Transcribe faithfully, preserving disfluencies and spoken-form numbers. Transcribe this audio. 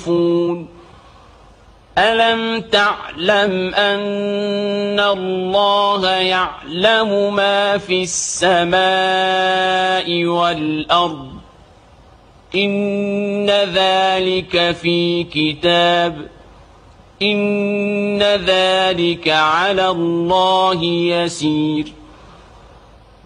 ألم تعلم أن الله يعلم ما في السماء والأرض إن ذلك في كتاب إن ذلك على الله يسير